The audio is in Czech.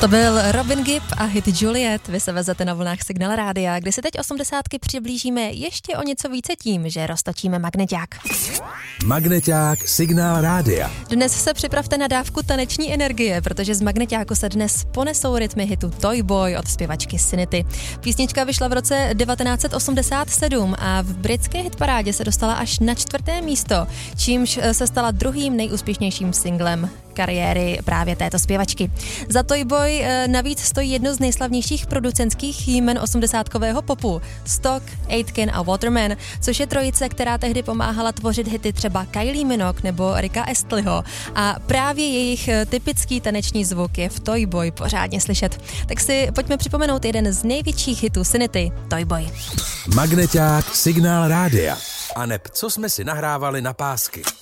To byl Robin Gibb a hit Juliet. Vy se vezete na vlnách Signál Rádia, kde si teď 80 přiblížíme ještě o něco více tím, že roztočíme magneťák. Magneťák Signál Rádia. Dnes se připravte na dávku taneční energie, protože z magneťáku se dnes ponesou rytmy hitu Toy Boy od zpěvačky Sinity. Písnička vyšla v roce 1987 a v britské hitparádě se dostala až na 4. místo, čímž se stala druhým nejúspěšnějším singlem kariéry právě této zpěvačky. Za Toy Boy navíc stojí jedno z nejslavnějších producentských jmen 80kového popu, Stock, Aitken a Waterman, což je trojice, která tehdy pomáhala tvořit hity třeba Kylie Minogue nebo Ricka Astleyho, a právě jejich typický taneční zvuk je v Toy Boy pořádně slyšet. Tak si pojďme připomenout jeden z největších hitů Sinity, Toy Boy. Magneťák Signál Rádia. A neb co jsme si nahrávali na pásky.